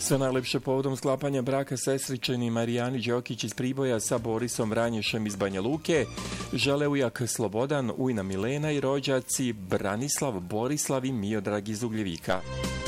Sa najlepše povodom sklapanja braka sestričeni Marijani Đokić iz Priboja sa Borisom Vranješem iz Banja Luke žele ujak Slobodan, ujna Milena i rođaci Branislav, Borislav i Miodrag iz Ugljevika.